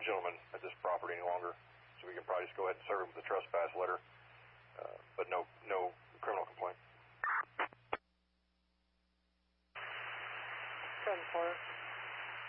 gentleman at this property any longer, so we can probably just go ahead and serve him with a trespass letter, but no criminal complaint. 10-4.